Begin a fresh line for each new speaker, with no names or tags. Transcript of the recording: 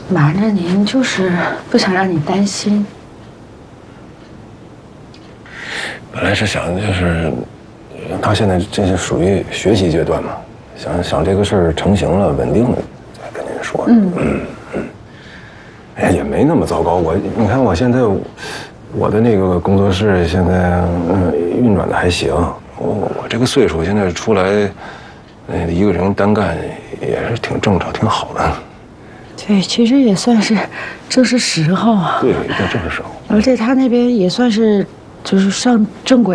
瞒着您，就是不想让你担心。
本来是想就是他现在这是属于学习阶段嘛，想这个事儿成型了、稳定了再跟您说。哎呀，也没那么糟糕。你看我现在我的那个工作室现在运转的还行。我这个岁数现在出来，一个人单干也是挺正常、挺好的。
对，其实也算是正是时候啊。
对，在这个时候。
而且他那边也算是就是上正轨。